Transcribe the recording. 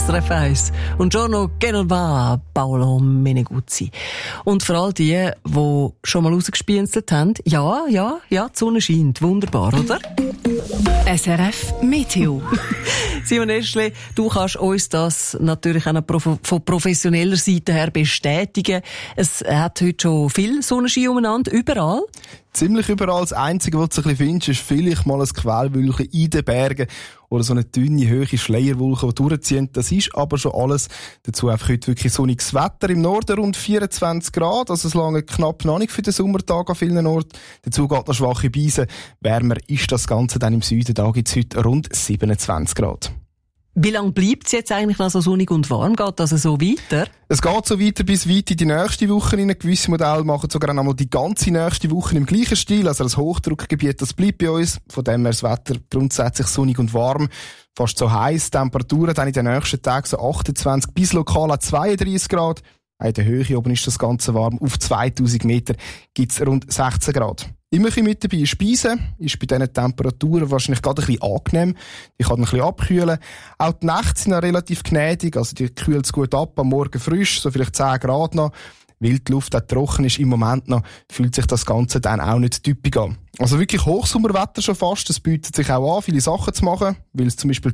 SRF 1 und Giorno che non va, Paolo Meneguzzi. Und für all die schon mal rausgespienzelt haben, ja, die Sonne scheint. Wunderbar, oder? SRF Meteo. Simon Eschle, du kannst uns das natürlich auch noch von professioneller Seite her bestätigen. Es hat heute schon viel Sonnenschein umeinander, überall. Ziemlich überall. Das Einzige, was du ein bisschen findest, ist vielleicht mal ein Quellwölkchen in den Bergen oder so eine dünne, hohe Schleierwolke, die durchziehen. Das ist aber schon alles. Dazu einfach heute wirklich sonniges Wetter. Im Norden rund 24 Grad, also es lange knapp noch nicht für den Sommertag an vielen Orten. Dazu geht noch schwache Beise. Wärmer ist das Ganze dann im Süden. Da gibt es heute rund 27 Grad. Wie lange bleibt es jetzt eigentlich noch so sonnig und warm? Geht das so weiter? Es geht so weiter bis weit in die nächste Woche. Gewisse Modelle machen sogar einmal die ganze nächste Woche im gleichen Stil. Also das Hochdruckgebiet, das bleibt bei uns. Von dem her das Wetter grundsätzlich sonnig und warm. Fast so heiß. Temperaturen dann in den nächsten Tagen so 28 bis lokal 32 Grad. In der Höhe oben ist das Ganze warm. Auf 2000 Meter gibt es rund 16 Grad. Immer ein bisschen mit dabei Speisen. Ist bei diesen Temperaturen wahrscheinlich gerade ein bisschen angenehm. Die kann ein bisschen abkühlen. Auch die Nächte sind noch relativ gnädig. Also die kühlt es gut ab. Am Morgen frisch, so vielleicht 10 Grad noch. Weil die Luft auch trocken ist im Moment noch, fühlt sich das Ganze dann auch nicht typisch an. Also wirklich Hochsommerwetter schon fast. Es bietet sich auch an, viele Sachen zu machen. Weil es zum Beispiel